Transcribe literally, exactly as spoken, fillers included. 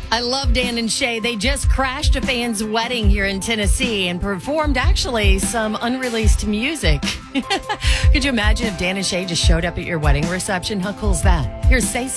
I love Dan and Shay. They just crashed a fan's wedding here in Tennessee and performed actually some unreleased music. Could you imagine if Dan and Shay just showed up at your wedding reception? How cool is that? Here's Say So.